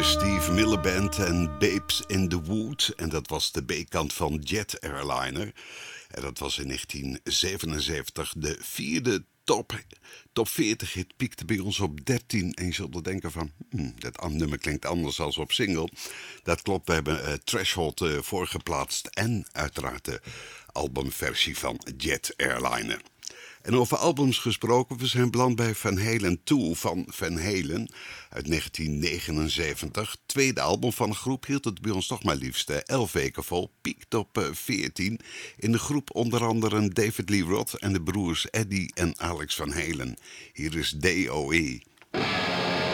de Steve Miller Band en Babes in the Wood. En dat was de B-kant van Jet Airliner. En dat was in 1977 de vierde top 40 hit. Piekte bij ons op 13. En je zult er denken van, dat nummer klinkt anders als op single. Dat klopt, we hebben Threshold voorgeplaatst. En uiteraard de albumversie van Jet Airliner. En over albums gesproken, we zijn beland bij Van Halen 2 van Van Halen uit 1979. Tweede album van de groep, hield het bij ons toch maar liefst 11 weken vol. Piekt op 14. In de groep onder andere David Lee Roth en de broers Eddie en Alex Van Halen. Hier is DOE.